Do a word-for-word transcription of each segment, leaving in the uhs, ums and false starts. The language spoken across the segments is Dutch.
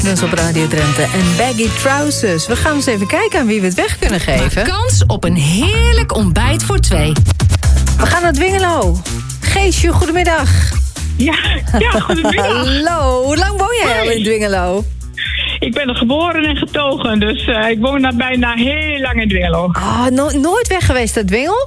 Dat is op Radio Drenthe en Baggy Trousers. We gaan eens even kijken aan wie we het weg kunnen geven. Maak kans op een heerlijk ontbijt voor twee. We gaan naar Dwingelo. Geesje, goedemiddag. Ja, ja, goedemiddag. Hallo, hoe lang woon jij al in Dwingelo? Ik ben er geboren en getogen, dus uh, ik woon daar bijna heel lang in Dwingelo. Oh, no- nooit weg geweest uit Dwingel?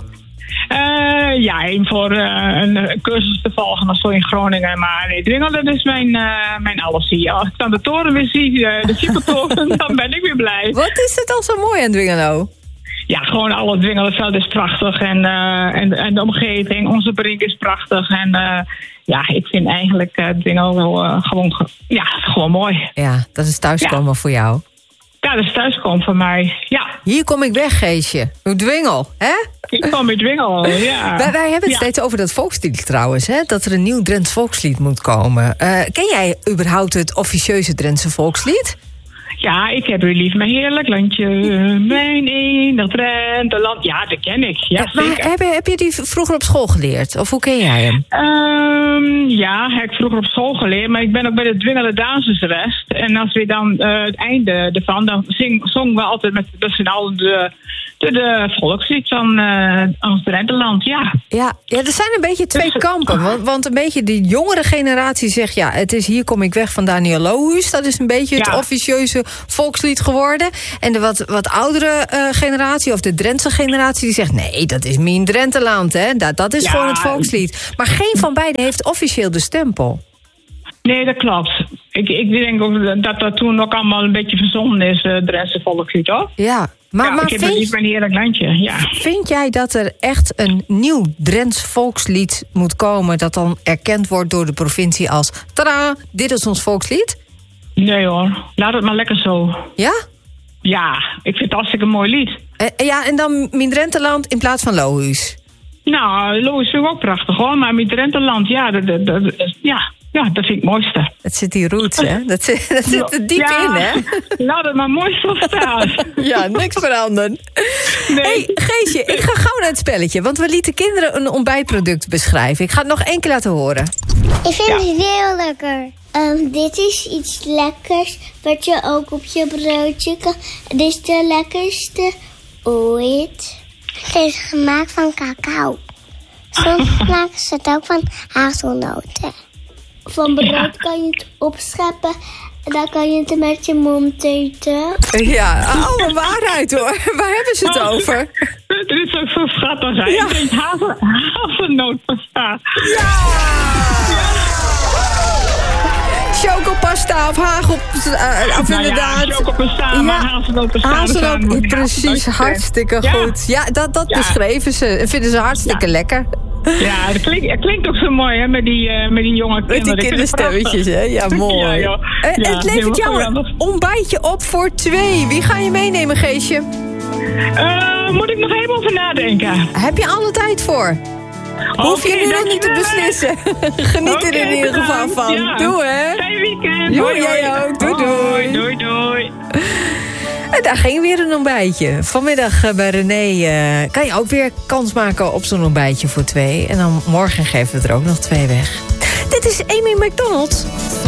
Uh, ja, één voor uh, een cursus te volgen of zo in Groningen. Maar nee, Dwingelo, dat is mijn, uh, mijn alles hier. Als ik dan de toren weer zie, uh, de Siepertoren, dan ben ik weer blij. Wat is het al zo mooi aan Dwingelo? Ja, gewoon alle Dwingeloveld is prachtig. En, uh, en, en de omgeving, onze brink is prachtig. En uh, ja, ik vind eigenlijk uh, Dwingelo wel uh, gewoon, ja, gewoon mooi. Ja, dat is thuiskomen Ja. voor jou. Ja, dat is thuiskomen voor mij, ja. Hier kom ik weg, Geesje. Dwingel, hè? Ik kwam met Dwingelo, ja. Wij, wij hebben het Ja. steeds over dat volkslied trouwens, hè? Dat er een nieuw Drents volkslied moet komen. Uh, ken jij überhaupt het officieuze Drentse volkslied? Ja, ik heb u lief, mijn heerlijk landje, mijn enig Drenthe land. Ja, dat ken ik, ja, maar zeker. heb je, heb je die vroeger op school geleerd? Of hoe ken jij hem? Um, ja, heb ik vroeger op school geleerd, maar ik ben ook bij de Dwingele Dansesrest. En als we dan uh, het einde ervan, dan zing, zongen we altijd met de z'n allen de, de, de volkslied van uh, ons Drentheland, ja. Ja, ja, er zijn een beetje twee Dus- kampen. Want, want een beetje de jongere generatie zegt... ja, het is Hier kom ik weg van Daniel Lohuus. Dat is een beetje het Ja. officieuze volkslied geworden. En de wat, wat oudere uh, generatie, of de Drentse generatie... die zegt, nee, dat is Mien Drentheland, hè. Dat, dat is Ja. gewoon het volkslied. Maar geen van beiden heeft officieel de stempel. Nee, dat klopt. Ik, ik denk ook dat dat toen ook allemaal een beetje verzonnen is, uh, Drentse volkslied, hoor. Ja, maar, ja, maar ik heb vind, lief, mijn heerlijk landje, ja. vind jij dat er echt een nieuw Drents volkslied moet komen... dat dan erkend wordt door de provincie als... tadaa, dit is ons volkslied? Nee hoor, laat het maar lekker zo. Ja? Ja, ik vind het hartstikke een mooi lied. Uh, ja, en dan Mien Drentheland in plaats van Lohuus. Nou, Loos vind ik ook prachtig hoor, maar met Drentheland, ja, dat, dat, dat- ja, ja, dat vind ik het mooiste. Dat zit die roots, hè? Dat zit, dat zit er diep Ja, in, hè? laat het maar mooi zo staan. Ja, niks veranderen. Nee. Hey, Geesje, ik ga gauw naar het spelletje. Want we lieten kinderen een ontbijtproduct beschrijven. Ik ga het nog één keer laten horen. Ik vind het heel lekker. Ehm, dit is iets lekkers wat je ook op je broodje kan. Het is de lekkerste ooit. Het is gemaakt van cacao. Soms maken ze het ook van hazelnoten. Van brood kan je het opscheppen en dan kan je het met je mond eten. Ja, alle waarheid, hoor. Waar hebben ze het over? Het is ook zo schattig, hè? Ja. Ik denk hazel, hazelnootpasta. Chocopasta of hagel... Uh, of Nou inderdaad... ja, chocopasta, maar hazelnootpasta. hazelnoot, precies, hartstikke Ja. goed. Ja, dat, dat Ja. beschreven ze. En vinden ze hartstikke Ja. lekker. Ja, het klinkt, het klinkt ook zo mooi, hè, met die, uh, met die jonge Met die kinderen. Ik vind het kinderstemmetjes, hè? Ja, mooi. Ja, joh. Eh, Ja, het levert jou helemaal een ontbijtje op voor twee. Wie ga je meenemen, Geesje? Uh, moet ik nog even over nadenken? Heb je alle tijd voor? Hoef je Oké, nu nog niet te dankjewel. beslissen. Geniet er Oké, in ieder geval bedankt. van. Ja. Doe, hè? Fijn weekend. Jo, Hoi, jij hoi. ook. Doei, doei. Doei, doei. En daar ging weer een ontbijtje. Vanmiddag eh, bij René eh, kan je ook weer kans maken op zo'n ontbijtje voor twee. En dan morgen geven we er ook nog twee weg. Dit is Amy McDonald.